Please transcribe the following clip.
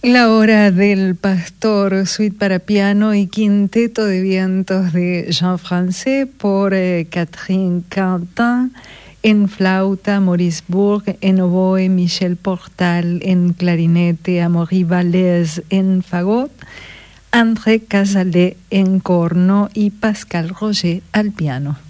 La hora del pastor, suite para piano y quinteto de vientos de Jean Francais por Catherine Quentin, en flauta Maurice Bourg, en oboe Michel Portal, en clarinete Amaury Valès, en fagot André Casalet en corno y Pascal Roger al piano.